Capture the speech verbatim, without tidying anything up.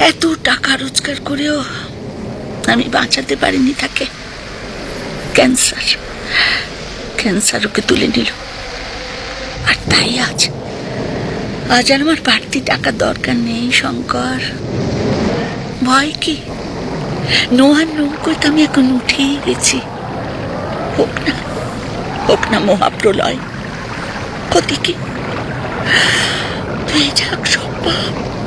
এত টাকা রোজগার করেও আমি বাঁচাতে পারিনি তাকে। ক্যান্সার ক্যান্সার ওকে তুলে নিল। আর তাই আজ আজ আর আমার বাড়তি টাকার দরকার নেই শঙ্কর। ভয় কি? নোয়ার নৌকোয় তো আমি এখন উঠেই গেছি। হোক না হোক না মহাপ্রলয়, ক্ষতি কি? তুই যাক সব পাপ